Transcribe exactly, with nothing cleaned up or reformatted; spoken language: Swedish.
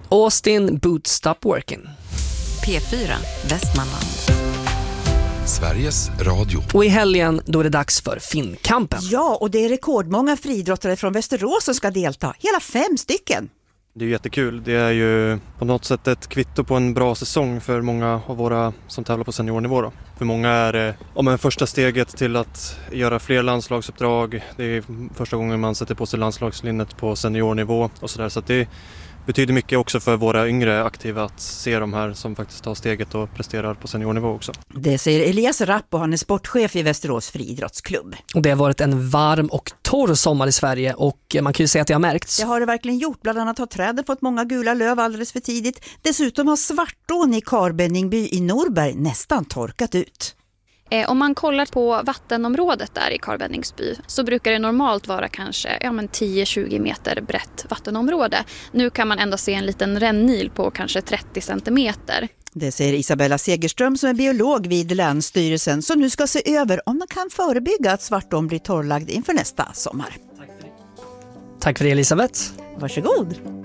Austin Boots Stop Working. P fyra, Västmanland. Sveriges Radio. Och i helgen då är det dags för Finnkampen. Ja, och det är rekordmånga friidrottare från Västerås som ska delta. Hela fem stycken. Det är jättekul. Det är ju på något sätt ett kvitto på en bra säsong för många av våra som tävlar på seniornivå då. För många är det om en första steget till att göra fler landslagsuppdrag. Det är första gången man sätter på sig landslagslinnet på seniornivå och sådär. Så att det betyder mycket också för våra yngre aktiva att se de här som faktiskt tar steget och presterar på seniornivå också. Det säger Elias Rapp och han är sportchef i Västerås friidrottsklubb. Och det har varit en varm och torr sommar i Sverige och man kan ju säga att det har märkts. Det har det verkligen gjort. Bland annat har träden fått många gula löv alldeles för tidigt. Dessutom har Svartån i Karbenningby i Norberg nästan torkat ut. Eh, om man kollar på vattenområdet där i Karbänningsby så brukar det normalt vara kanske ja, men tio till tjugo meter brett vattenområde. Nu kan man ändå se en liten rännil på kanske trettio centimeter. Det säger Isabella Segerström som är biolog vid Länsstyrelsen som nu ska se över om man kan förebygga att Svartån blir torrlagd inför nästa sommar. Tack för det, Elisabeth. Varsågod.